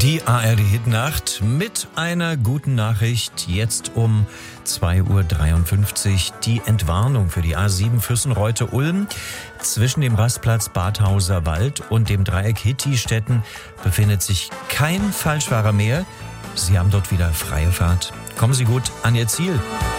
Die ARD-Hitnacht mit einer guten Nachricht. Jetzt um 2.53 Uhr die Entwarnung für die A7 Füssenreute-Ulm. Zwischen dem Rastplatz Badhauser Wald und dem Dreieck Hitti-Stetten befindet sich kein Falschfahrer mehr. Sie haben dort wieder freie Fahrt. Kommen Sie gut an Ihr Ziel.